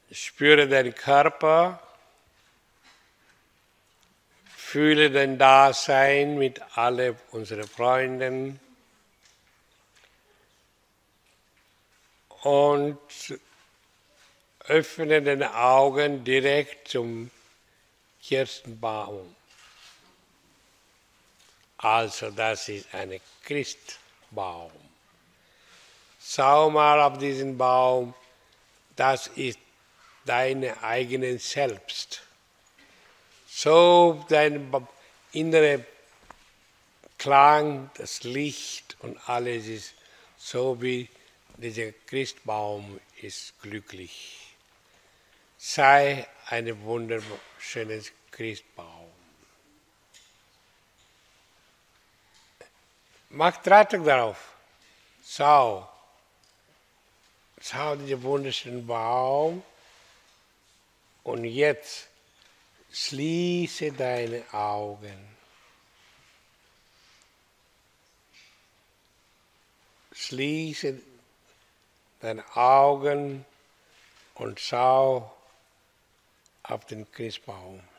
Spüre deinen Körper, fühle dein Dasein mit allen unseren Freunden und öffne deine Augen direkt zum Kirschenbaum. Also das ist ein Christbaum. Schau mal auf diesen Baum, das ist deine eigene Selbst. So dein innerer Klang, das Licht und alles ist so wie dieser Christbaum ist glücklich. Sei ein wunderschönes Christbaum. Mach Trachtung darauf. Schau diesen wunderschönen Baum. Und jetzt schließe deine Augen. Schließe deine Augen und schau auf den Christbaum.